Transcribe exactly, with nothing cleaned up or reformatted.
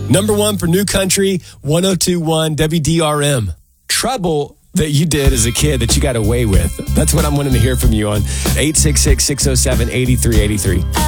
Number one for New Country, one oh two point one W D R M. Trouble that you did as a kid that you got away with. That's what I'm wanting to hear from you on eight six six, six oh seven, eight three eight three.